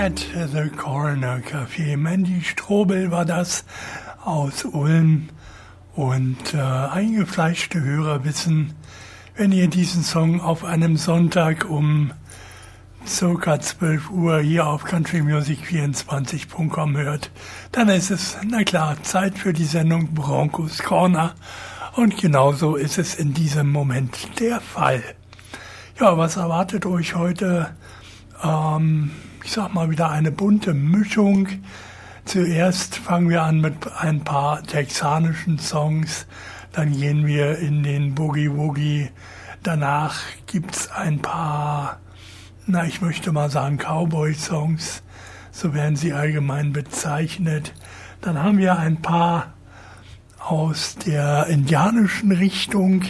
at the Corner Café. Mandy Strobel war das aus Ulm. Und eingefleischte Hörer wissen, wenn ihr diesen Song auf einem Sonntag um ca. 12 Uhr hier auf countrymusic24.com hört, dann ist es, na klar, Zeit für die Sendung Broncos Corner. Und genauso ist es in diesem Moment der Fall. Ja, was erwartet euch heute? Ich sag mal wieder eine bunte Mischung. Zuerst fangen wir an mit ein paar texanischen Songs, dann gehen wir in den Boogie Woogie, danach gibt's ein paar, ich möchte mal sagen Cowboy-Songs, so werden sie allgemein bezeichnet. Dann haben wir ein paar aus der indianischen Richtung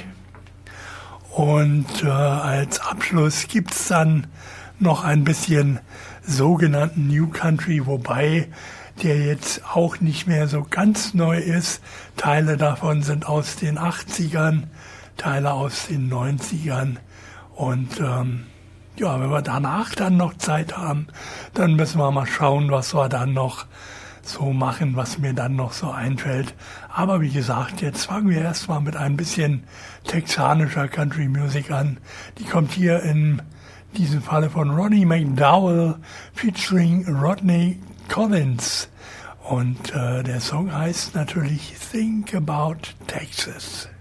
und als Abschluss gibt's dann noch ein bisschen sogenannten New Country, wobei der jetzt auch nicht mehr so ganz neu ist. Teile davon sind aus den 80ern, Teile aus den 90ern. Und wenn wir danach dann noch Zeit haben, dann müssen wir mal schauen, was wir dann noch so machen, was mir dann noch so einfällt. Aber wie gesagt, jetzt fangen wir erstmal mit ein bisschen texanischer Country Music an. Die kommt hier in diesem Falle von Ronnie McDowell featuring Rodney Collins. Und der Song heißt natürlich Think About Texas.